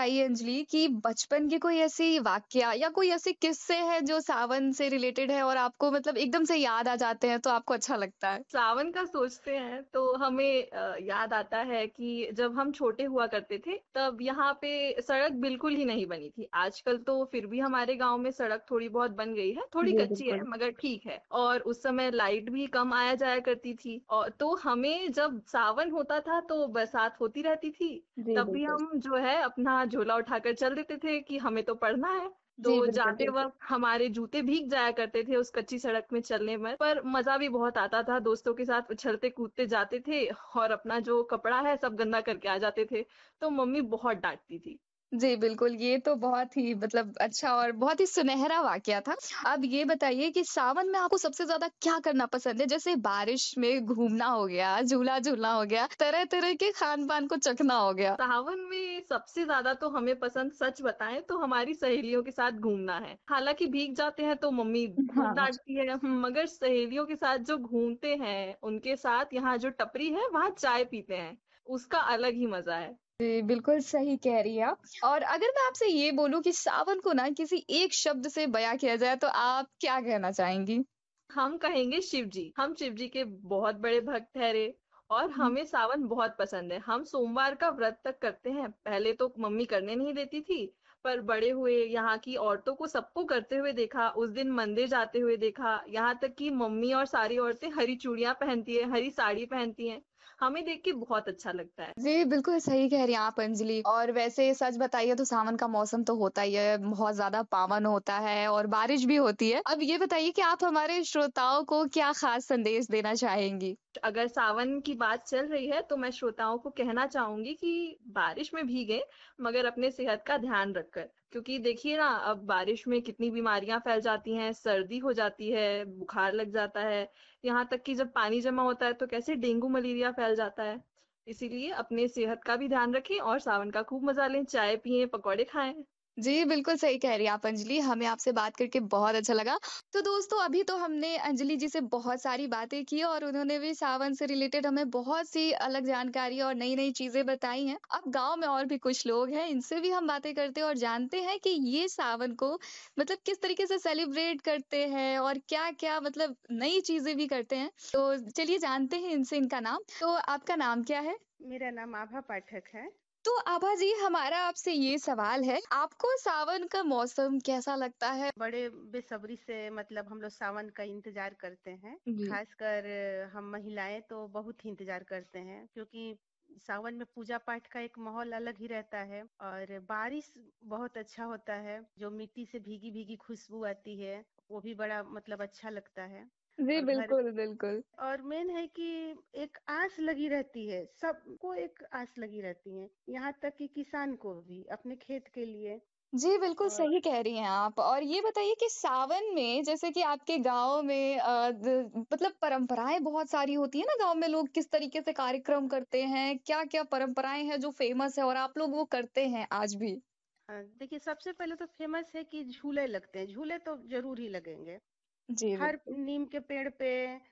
बताइए अंजलि कि बचपन के कोई ऐसी वाकया या कोई ऐसे किस्से हैं जो सावन से रिलेटेड है और आपको मतलब एकदम से याद आ जाते हैं तो आपको अच्छा लगता है? सावन का सोचते हैं तो हमें याद आता है कि जब हम छोटे हुआ करते थे तब यहाँ पे सड़क बिल्कुल ही नहीं बनी थी। आजकल तो फिर भी हमारे गांव में सड़क थोड़ी बहुत बन गई है, थोड़ी जी, कच्ची है बिल्कुल। मगर ठीक है। और उस समय लाइट भी कम आया जाया करती थी, और तो हमें जब सावन होता था तो बरसात होती रहती थी। जी, तब भी बिल्कुल। हम जो है अपना झोला उठाकर चल देते थे कि हमें तो पढ़ना है। तो जी, बिल्कुल, जाते बिल्कुल। वक्त हमारे जूते भीग जाया करते थे उस कच्ची सड़क में चलने में, पर मजा भी बहुत आता था। दोस्तों के साथ उछलते कूदते जाते थे और अपना जो कपड़ा है सब गंदा करके आ जाते थे, तो मम्मी बहुत डांटती थी। जी, बिल्कुल, ये तो बहुत ही मतलब अच्छा और बहुत ही सुनहरा वाकया था। अब ये बताइए कि सावन में आपको सबसे ज़्यादा क्या करना पसंद है? जैसे बारिश में घूमना हो गया, झूला झूलना हो गया, तरह-तरह के खान-पान को चखना हो गया। सावन में सबसे ज्यादा तो हमें पसंद, सच बताएं तो हमारी सहेलियों के साथ घूमना है। हालांकि भीग जाते हैं तो मम्मी खूब हाँ। डांटती है, मगर सहेलियों के साथ जो घूमते हैं उनके साथ, यहाँ जो टपरी है वहां चाय पीते हैं, उसका अलग ही मजा है। जी, बिल्कुल सही कह रही हैं आप। और अगर मैं आपसे ये बोलूँ कि सावन को ना किसी एक शब्द से बयाँ किया जाए तो आप क्या कहना चाहेंगी? हम कहेंगे शिव जी। हम शिव जी के बहुत बड़े भक्त ठहरे, और हुँ। हमें सावन बहुत पसंद है। हम सोमवार का व्रत तक करते हैं। पहले तो मम्मी करने नहीं देती थी, पर बड़े हुए यहाँ की औरतों को सबको करते हुए देखा, उस दिन मंदिर जाते हुए देखा। यहाँ तक कि मम्मी और सारी औरतें हरी चूड़ियां पहनती है, हरी साड़ी पहनती हैं। हमें देख के बहुत अच्छा लगता है। जी, बिल्कुल सही कह रही हैं आप अंजलि। और वैसे सच बताइए तो सावन का मौसम तो होता ही है, बहुत ज़्यादा पावन होता है और बारिश भी होती है। अब ये बताइए कि आप हमारे श्रोताओं को क्या ख़ास संदेश देना चाहेंगी? अगर सावन की बात चल रही है तो मैं श्रोताओं को कहना चाहूंगी कि बारिश में भीगे, मगर अपने सेहत का ध्यान रखकर। क्योंकि देखिए ना, अब बारिश में कितनी बीमारियां फैल जाती हैं, सर्दी हो जाती है, बुखार लग जाता है। यहाँ तक कि जब पानी जमा होता है तो कैसे डेंगू मलेरिया फैल जाता है। इसीलिए अपने सेहत का भी ध्यान रखें और सावन का खूब मजा लें, चाय पिए, पकौड़े खाएं। जी, बिल्कुल सही कह रही हैं आप अंजलि, हमें आपसे बात करके बहुत अच्छा लगा। तो दोस्तों अभी तो हमने अंजलि जी से बहुत सारी बातें की और उन्होंने भी सावन से रिलेटेड हमें बहुत सी अलग जानकारी और नई-नई चीज़ें बताई हैं। अब गाँव में और भी कुछ लोग हैं, इनसे भी हम बातें करते हैं और जानते हैं कि ये सावन को मतलब किस तरीके से सेलिब्रेट करते हैं और क्या-क्या मतलब नई चीज़ें भी करते हैं। तो चलिए जानते हैं इनसे इनका नाम। तो आपका नाम क्या है? मेरा नाम आभा पाठक है। तो आभा जी हमारा आपसे ये सवाल है, आपको सावन का मौसम कैसा लगता है? बड़े बेसब्री से मतलब हम लोग सावन का इंतजार करते हैं। जी। खासकर हम महिलाएं तो बहुत ही इंतजार करते हैं, क्योंकि सावन में पूजा पाठ का एक माहौल अलग ही रहता है। और बारिश बहुत अच्छा होता है, जो मिट्टी से भीगी भीगी खुशबू आती है, वो भी बड़ा मतलब अच्छा लगता है। जी, और घर बिल्कुल, बिल्कुल। और मेन है कि एक आस लगी रहती है, सबको एक आस लगी रहती है, यहाँ तक कि किसान को भी अपने खेत के लिए। जी, बिल्कुल और सही कह रही हैं आप और ये बताइए कि सावन में जैसे कि आपके गाँव में मतलब परंपराएँ बहुत सारी होती हैं ना गाँव में लोग किस तरीके से कार्यक्रम करते हैं, क्या-क्या परंपराएँ हैं जो फ़ेमस है और आप लोग वो करते हैं आज भी? देखिए, सबसे पहले तो फेमस है कि झूले लगते हैं, झूले तो जरूर ही लगेंगे। जी, हर बिल्कुल। नीम के पेड़ पे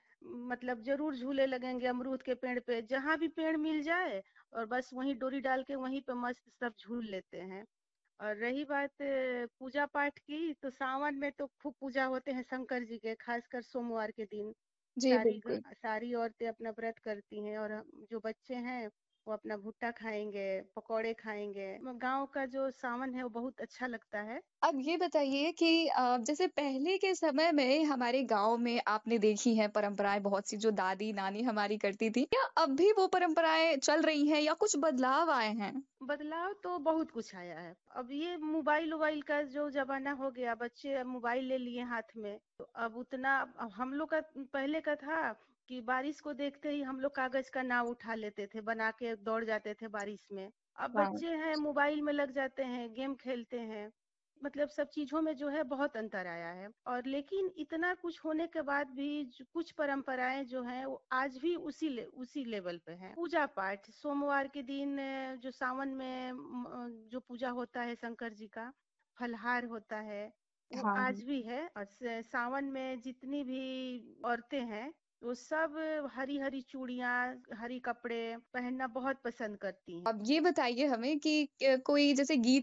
मतलब जरूर झूले लगेंगे, अमरूद के पेड़ पे, जहां भी पेड़ मिल जाए और बस वहीं डोरी डाल के वहीं पे मस्त सब झूल लेते हैं। और रही बात पूजा पाठ की, तो सावन में तो खूब पूजा होते हैं शंकर जी के, खासकर सोमवार के दिन। जी, बिल्कुल। सारी औरतें अपना व्रत करती हैं, और जो बच्चे हैं वो अपना भुट्टा खाएंगे, पकौड़े खाएंगे। गांव का जो सावन है वो बहुत अच्छा लगता है। अब ये बताइए कि जैसे पहले के समय में हमारे गाँव में आपने देखी हैं परंपराएँ बहुत सी जो दादी-नानी हमारी करती थी। क्या अब भी वो परंपराएँ चल रही हैं या कुछ बदलाव आए हैं? बदलाव तो बहुत कुछ आया है। अब ये मोबाइल वोबाइल का जो जमाना हो गया, बच्चे अब मोबाइल ले लिए हाथ में, तो अब उतना अब हम लोग का पहले का था कि बारिश को देखते ही हम लोग कागज का नाव उठा लेते थे, बना के दौड़ जाते थे बारिश में। अब हाँ। बच्चे हैं मोबाइल में लग जाते हैं, गेम खेलते हैं। मतलब सब चीजों में जो है बहुत अंतर आया है। और लेकिन इतना कुछ होने के बाद भी कुछ परंपराएं जो हैं वो आज भी उसी लेवल पे हैं। पूजा पाठ सोमवार के दिन जो सावन में जो पूजा होता है शंकर जी का, फलहार होता है, वो हाँ, आज हाँ। भी है। और सावन में जितनी भी औरतें हैं वो सब हरी हरी चूड़ियां, हरी कपड़े पहनना बहुत पसंद करती हैं। अब ये बताइए हमें कि कोई जैसे गीत